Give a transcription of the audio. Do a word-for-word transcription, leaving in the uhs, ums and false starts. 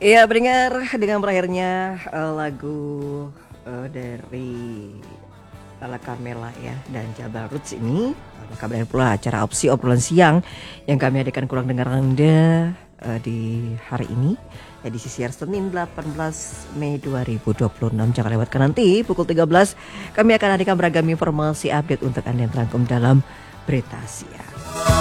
Iya, pendengar, dengan berakhirnya uh, lagu uh, dari Lala Carmela ya dan Jabal Roots ini, maka berakhir pula acara opsi obrolan siang yang kami adakan kurang dengar Anda uh, di hari ini, edisi siar Senin delapan belas Mei dua ribu dua puluh enam. Jangan lewatkan nanti pukul tiga belas kami akan hadirkan beragam informasi update untuk Anda yang terangkum dalam Berita Siang.